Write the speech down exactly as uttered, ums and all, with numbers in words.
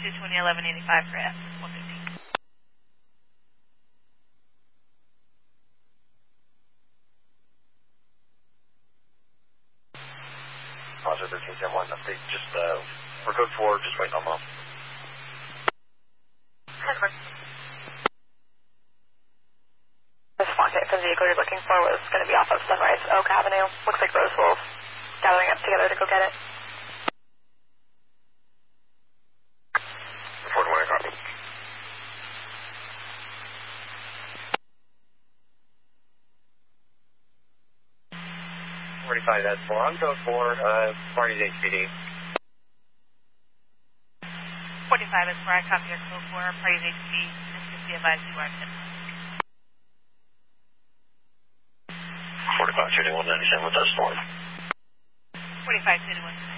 two twenty eleven eighty-five for F one fifty. Roger, thirteen ten one, update. Just, uh, we're code four, just waiting on mom. This Fontaine for the vehicle you're looking for was going to be off of Sunrise Oak Avenue. Looks like Rose Wolf gathering up together to go get it. four twenty, copy. forty-five, that's four. On code four, uh, party's H P D. forty-five is where I copy your code for parties H P D and fifty advised to our ten. forty-five, thirty-one, ninety-seven, with us, four. forty-five, thirty-one.